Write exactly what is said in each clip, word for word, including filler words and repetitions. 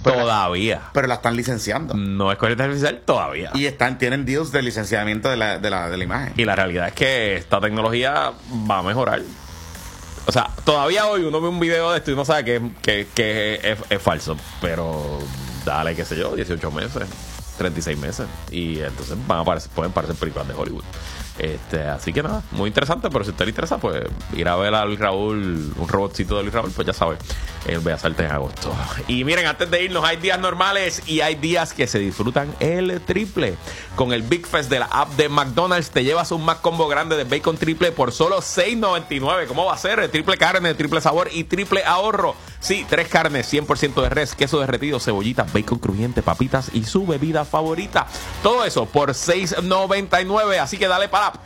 Pero todavía. La, pero la están licenciando. No es corriente artificial todavía. Y están tienen deals de licenciamiento de la, de la, de la imagen. Y la realidad es que esta tecnología va a mejorar. O sea, todavía hoy uno ve un video de esto y uno sabe que, que, que es, es falso. Pero dale, qué sé yo, dieciocho meses, treinta y seis meses. Y entonces van a aparecer, pueden parecer películas de Hollywood. Este, así que nada, muy interesante. Pero si a usted le interesa, pues ir a ver a Luis Raúl, un robotcito de Luis Raúl, pues ya sabe, el Bellas Artes en agosto. Y miren, antes de irnos, hay días normales y hay días que se disfrutan el triple. Con el Big Fest de la app de McDonald's, te llevas un Mac Combo grande de bacon triple por solo seis noventa y nueve. ¿Cómo va a ser? Triple carne, triple sabor y triple ahorro. Sí, tres carnes, cien por ciento de res, queso derretido, cebollita, bacon crujiente, papitas y su bebida favorita. Todo eso por seis noventa y nueve. Así que dale para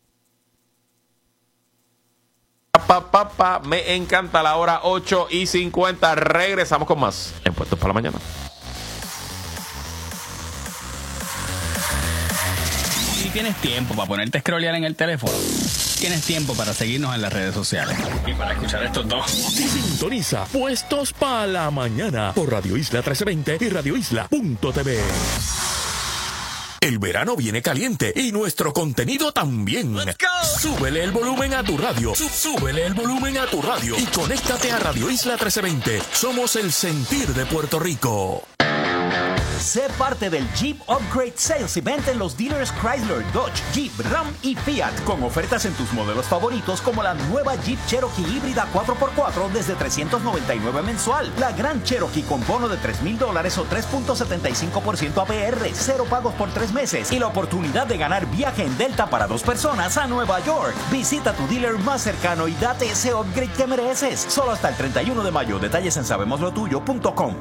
Pa, pa, pa. Me encanta la hora ocho y cincuenta. Regresamos con más en Puestos para la Mañana. Si tienes tiempo para ponerte a scrollear en el teléfono, tienes tiempo para seguirnos en las redes sociales y para escuchar estos dos. Sintoniza Puestos para la Mañana por Radio Isla trece veinte y radio isla punto t v. El verano viene caliente y nuestro contenido también. Let's go. Súbele el volumen a tu radio. Súbele el volumen a tu radio. Y conéctate a Radio Isla trece veinte. Somos el sentir de Puerto Rico. Sé parte del Jeep Upgrade Sales Event en los dealers Chrysler, Dodge, Jeep, Ram y Fiat, con ofertas en tus modelos favoritos como la nueva Jeep Cherokee híbrida cuatro por cuatro desde trescientos noventa y nueve mensual, la Gran Cherokee con bono de tres mil dólares o tres punto setenta y cinco por ciento A P R, cero pagos por tres meses y la oportunidad de ganar viaje en Delta para dos personas a Nueva York. Visita tu dealer más cercano y date ese upgrade que mereces. Solo hasta el treinta y uno de mayo. Detalles en sabemos lo tuyo punto com.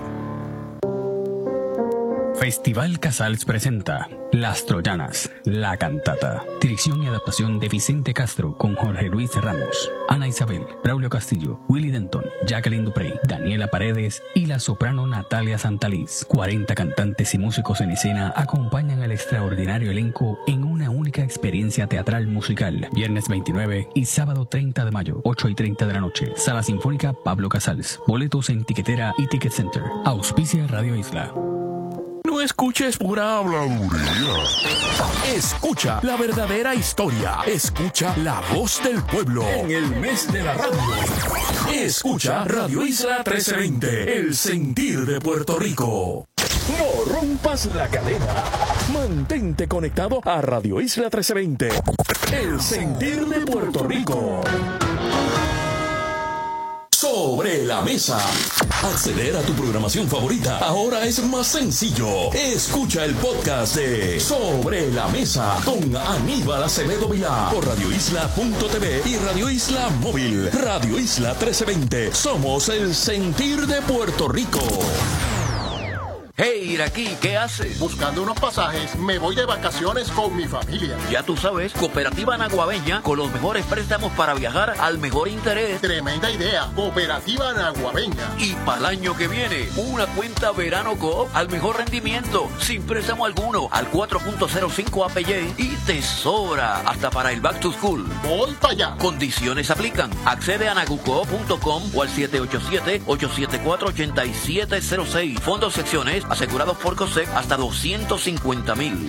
Festival Casals presenta Las Troyanas, la cantata. Dirección y adaptación de Vicente Castro con Jorge Luis Ramos, Ana Isabel, Braulio Castillo, Willy Denton, Jacqueline Duprey, Daniela Paredes y la soprano Natalia Santaliz. cuarenta cantantes y músicos en escena acompañan al extraordinario elenco en una única experiencia teatral musical. Viernes veintinueve y sábado treinta de mayo, ocho y treinta de la noche. Sala Sinfónica Pablo Casals. Boletos en Tiquetera y Ticket Center. Auspicia Radio Isla. No escuches pura habladuría. Escucha la verdadera historia. Escucha la voz del pueblo en el mes de la radio. Escucha Radio Isla trece veinte, el sentir de Puerto Rico. No rompas la cadena. Mantente conectado a Radio Isla trece veinte, el sentir de Puerto Rico. Sobre la mesa. Acceder a tu programación favorita ahora es más sencillo. Escucha el podcast de Sobre la Mesa con Aníbal Acevedo Vilá por radio isla punto t v y Radio Isla Móvil. Radio Isla trece veinte. Somos el sentir de Puerto Rico. Hey, Iraquí, ¿qué haces? Buscando unos pasajes, me voy de vacaciones con mi familia. Ya tú sabes, Cooperativa Naguabeña, con los mejores préstamos para viajar al mejor interés. Tremenda idea, Cooperativa Naguabeña. Y para el año que viene, una cuenta Verano Coop al mejor rendimiento, sin préstamo alguno, al cuatro punto cero cinco A P Y y te sobra hasta para el Back to School. Voy para allá. Condiciones aplican. Accede a nagucoop punto com o al siete ocho siete, ocho siete cuatro, ocho siete cero seis. Fondos secciones asegurados por COSEC hasta doscientos cincuenta mil.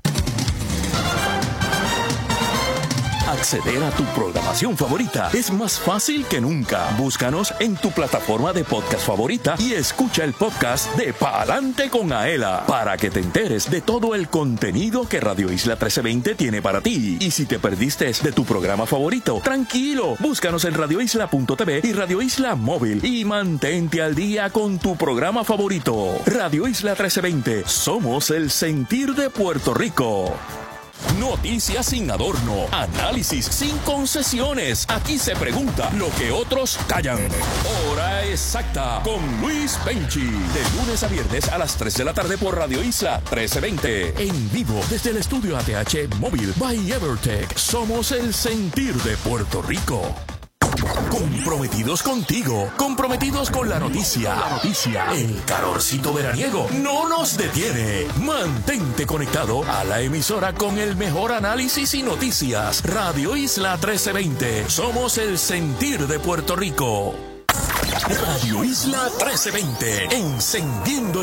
Acceder a tu programación favorita es más fácil que nunca. Búscanos en tu plataforma de podcast favorita y escucha el podcast de Pa'lante con Aela para que te enteres de todo el contenido que Radio Isla trece veinte tiene para ti. Y si te perdiste de tu programa favorito, tranquilo, búscanos en radio isla punto t v y Radio Isla Móvil y mantente al día con tu programa favorito. Radio Isla trece veinte, somos el sentir de Puerto Rico. Noticias sin adorno, análisis sin concesiones. Aquí se pregunta lo que otros callan. Hora exacta con Luis Penchi. De lunes a viernes a las tres de la tarde por Radio Isla trece veinte. En vivo desde el estudio A T H Móvil by Evertech. Somos el sentir de Puerto Rico. Comprometidos contigo, comprometidos con la noticia. La noticia. El calorcito veraniego no nos detiene. Mantente conectado a la emisora con el mejor análisis y noticias. Radio Isla trece veinte. Somos el sentir de Puerto Rico. Radio Isla trece veinte. Encendiendo